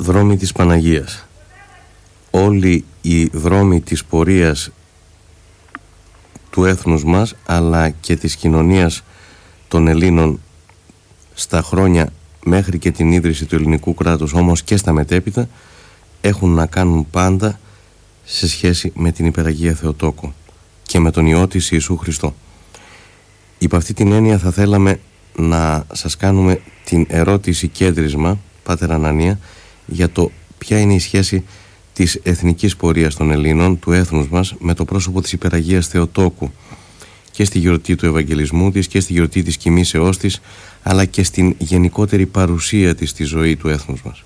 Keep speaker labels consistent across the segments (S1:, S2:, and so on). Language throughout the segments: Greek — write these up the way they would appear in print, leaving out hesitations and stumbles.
S1: δρόμοι της Παναγίας. Όλοι οι δρόμοι της πορείας του έθνους μας, αλλά και της κοινωνίας των Ελλήνων στα χρόνια μέχρι και την ίδρυση του ελληνικού κράτους, όμως και στα μετέπειτα, έχουν να κάνουν πάντα σε σχέση με την Υπεραγία Θεοτόκο και με τον Υιό της Ιησού Χριστό. Υπ' αυτή την έννοια θα θέλαμε να σας κάνουμε την ερώτηση κέντρισμα, Πάτερ Ανανία, για το ποια είναι η σχέση της εθνικής πορείας των Ελλήνων, του έθνους μας, με το πρόσωπο της Υπεραγίας Θεοτόκου και στη γιορτή του Ευαγγελισμού της και στη γιορτή της κοιμήσεώς της, αλλά και στην γενικότερη παρουσία της στη ζωή του έθνους μας.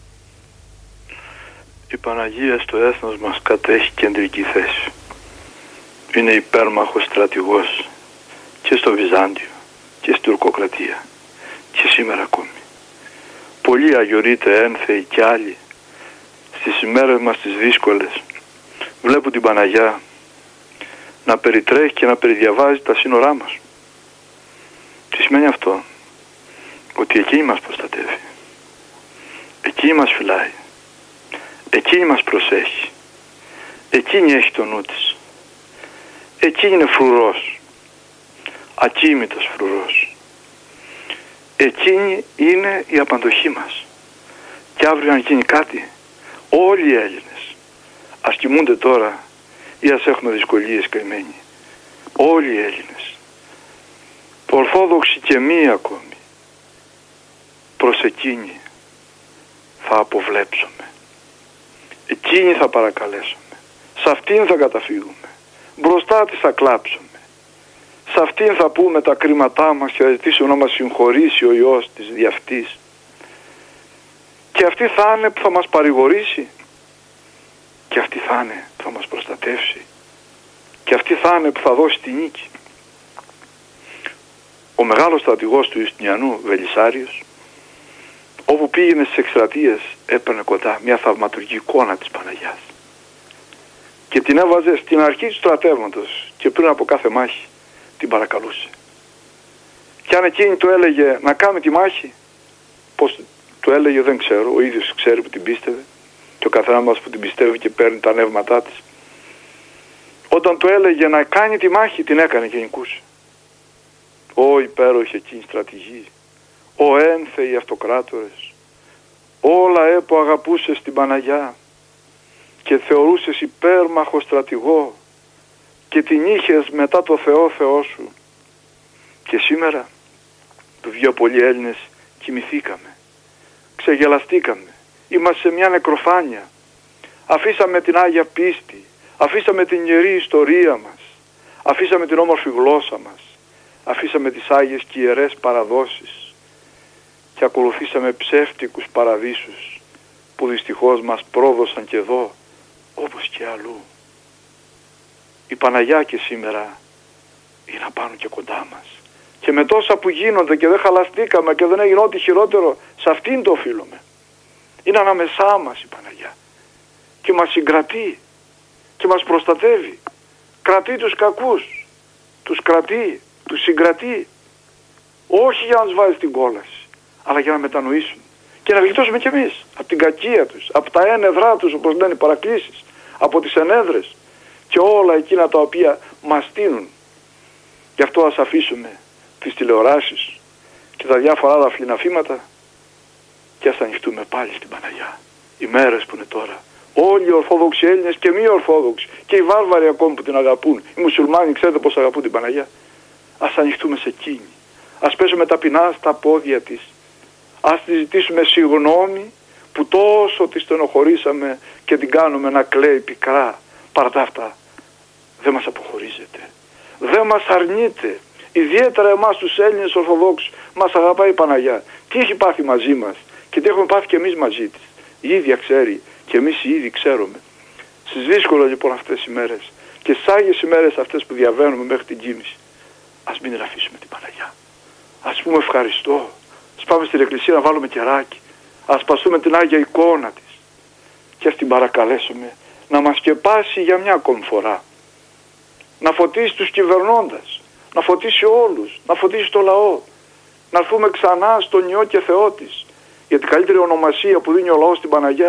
S2: Η Παναγία στο έθνος μας κατέχει κεντρική θέση. Είναι υπέρμαχος στρατηγός και στο Βυζάντιο και στην Τουρκοκρατία και σήμερα ακόμη. Πολλοί αγιορείτε ένθεοι κι άλλοι στις ημέρες μας τις δύσκολες βλέπουν την Παναγιά να περιτρέχει και να περιδιαβάζει τα σύνορά μας. Τι σημαίνει αυτό? Ότι εκείνη μας προστατεύει, εκείνη μας φυλάει, εκείνη μας προσέχει, εκείνη έχει το νου της, εκείνη είναι φρουρός, ακίμητος φρουρός, εκείνη είναι η απαντοχή μας. Και αύριο αν γίνει κάτι, όλοι οι Έλληνες, ας κοιμούνται τώρα ή ας έχουμε δυσκολίες καημένοι, όλοι οι Έλληνες, ορθόδοξοι και μη ακόμη, προς εκείνη θα αποβλέψουμε, εκείνη θα παρακαλέσουμε, σε αυτήν θα καταφύγουμε, μπροστά της θα κλάψουμε, σε αυτήν θα πούμε τα κρίματά μας και θα ζητήσουμε να μας συγχωρήσει ο Υιός της δι' αυτής. Και αυτή θα είναι που θα μας παρηγορήσει, και αυτή θα είναι που θα μας προστατεύσει, και αυτή θα είναι που θα δώσει τη νίκη. Ο μεγάλος στρατηγός του Ιουστινιανού, Βελισσάριος, όπου πήγαινε στις εκστρατείες, έπαιρνε κοντά μια θαυματουργική εικόνα της Παναγιάς και την έβαζε στην αρχή του στρατεύματος και πριν από κάθε μάχη την παρακαλούσε. Και αν εκείνη του έλεγε να κάνει τη μάχη, πως του έλεγε δεν ξέρω, ο ίδιος ξέρει που την πίστευε και ο καθένας μας που την πιστεύει και παίρνει τα νεύματά της. Όταν του έλεγε να κάνει τη μάχη, την έκανε και νικούσε. Ω υπέροχη εκείνη στρατηγή, ο ένθεοι αυτοκράτορες, όλα που αγαπούσες την Παναγιά και θεωρούσες υπέρμαχο στρατηγό και την είχες μετά το Θεό σου. Και σήμερα που δύο πολλοί Έλληνες κοιμηθήκαμε, ξεγελαστήκαμε, είμαστε σε μια νεκροφάνεια, αφήσαμε την Άγια πίστη, αφήσαμε την ιερή ιστορία μας, αφήσαμε την όμορφη γλώσσα μας, αφήσαμε τις Άγιες και ιερές παραδόσεις και ακολουθήσαμε ψεύτικους παραδείσους που δυστυχώς μας πρόδωσαν και εδώ όπως και αλλού. Η Παναγιά και σήμερα είναι απάνω και κοντά μας. Και με τόσα που γίνονται και δεν χαλαστήκαμε και δεν έγινε ό,τι χειρότερο, σε αυτήν το οφείλουμε. Είναι ανάμεσά μας η Παναγιά. Και μας συγκρατεί και μας προστατεύει. Κρατεί τους κακούς. Τους κρατεί, τους συγκρατεί. Όχι για να τους βάζει στην κόλαση, αλλά για να μετανοήσουν. Και να γλιτώσουμε κι εμείς από την κακία τους, από τα ένεδρά τους, όπως λένε οι παρακλήσεις, από τις ενέδρες και όλα εκείνα τα οποία μας στείνουν. Γι' αυτό ας αφήσουμε τις τηλεοράσεις και τα διάφορα άλλα φλιναφήματα και ας ανοιχτούμε πάλι στην Παναγιά. Οι μέρες που είναι τώρα, όλοι οι Ορθόδοξοι Έλληνες και μη Ορθόδοξοι και οι βάρβαροι ακόμη που την αγαπούν, οι Μουσουλμάνοι, ξέρετε πως αγαπούν την Παναγιά. Ας ανοιχτούμε σε εκείνη. Ας πέσουμε ταπεινά στα πόδια της. Ας τη ζητήσουμε συγγνώμη που τόσο τη στενοχωρήσαμε και την κάνουμε να κλαίει πικρά. Παρά τα αυτά δεν μας αποχωρίζεται, δεν μας αρνείται. Ιδιαίτερα εμάς τους Έλληνες Ορθοδόξους μας αγαπάει η Παναγιά. Τι έχει πάθει μαζί μας και τι έχουμε πάθει και εμείς μαζί της. Η ίδια ξέρει και εμείς οι ίδιοι ξέρουμε. Στις δύσκολες λοιπόν αυτές οι μέρες και στις Άγιες ημέρες αυτές που διαβαίνουμε μέχρι την κοίμηση, ας μην την αφήσουμε την Παναγιά. Ας πούμε ευχαριστώ. Ας πάμε στην εκκλησία να βάλουμε κεράκι. Ας παστούμε την Άγια εικόνα της και ας την παρακαλέσουμε να μας σκεπάσει για μια ακόμη φορά. Να φωτίσει τους κυβερνώντας, να φωτίσει όλους, να φωτίσει το λαό. Να έρθουμε ξανά στον Υιό και Θεό της. Γιατί η καλύτερη ονομασία που δίνει ο λαός στην Παναγιά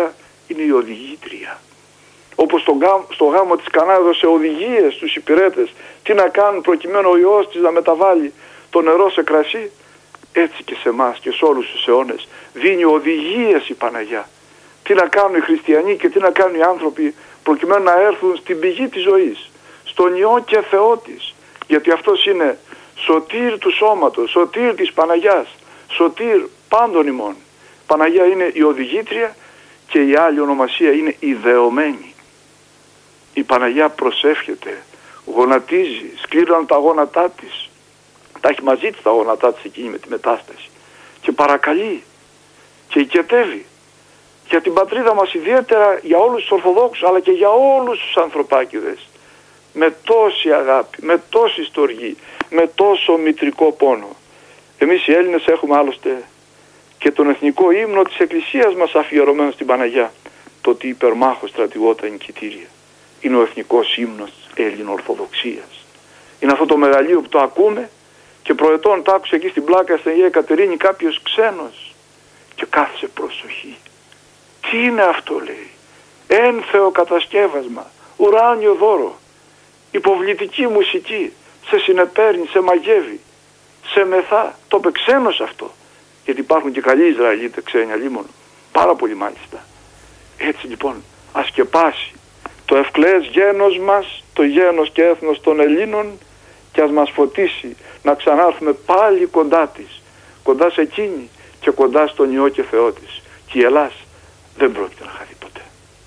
S2: είναι η οδηγήτρια. Όπως στο γάμο της Κανά έδωσε οδηγίες στους υπηρέτες τι να κάνουν προκειμένου ο Υιός της να μεταβάλει το νερό σε κρασί, έτσι και σε εμάς και σε όλους τους αιώνες δίνει οδηγίες η Παναγιά. Τι να κάνουν οι χριστιανοί και τι να κάνουν οι άνθρωποι προκειμένου να έρθουν στην πηγή της ζωής, στον Υιό και Θεό της. Γιατί αυτός είναι σωτήρ του σώματος, σωτήρ της Παναγιάς, σωτήρ πάντων ημών. Παναγιά είναι η οδηγήτρια και η άλλη ονομασία είναι η δεωμένη. Η Παναγιά προσεύχεται, γονατίζει, σκλήρωναν τα γόνατά της. Τα έχει μαζί της τα γόνατά της εκείνη με τη μετάσταση. Και παρακαλεί και οικετεύει για την πατρίδα μας, ιδιαίτερα για όλους τους Ορθοδόξους αλλά και για όλους τους ανθρωπάκηδες. Με τόση αγάπη, με τόση στοργή, με τόσο μητρικό πόνο. Εμείς οι Έλληνες έχουμε άλλωστε και τον εθνικό ύμνο της Εκκλησίας μας αφιερωμένο στην Παναγιά. Το ότι υπερμάχος στρατηγώ τα εγκητήρια. Είναι ο εθνικός ύμνος της Ελληνοορθοδοξίας. Είναι αυτό το μεγαλείο που το ακούμε και προετών το άκουσε εκεί στην πλάκα στην Αγία Κατερίνη κάποιος ξένος και κάθισε προσοχή. Τι είναι αυτό, λέει? Ένθεο κατασκεύασμα, ουράνιο δώρο, υποβλητική μουσική, σε συνεπέρνει, σε μαγεύει, σε μεθά. Το είπε ξένος αυτό, γιατί υπάρχουν και καλοί Ισραηλίτες ξένοι αλίμονο, πάρα πολύ μάλιστα. Έτσι λοιπόν ας σκεπάσει το ευκλαίες γένος μας, το γένος και έθνος των Ελλήνων, και ας μας φωτίσει να ξανάρθουμε πάλι κοντά της, κοντά σε εκείνη και κοντά στον Υιό και Θεό της. Και η Ελλάς δεν πρόκειται να χαθεί.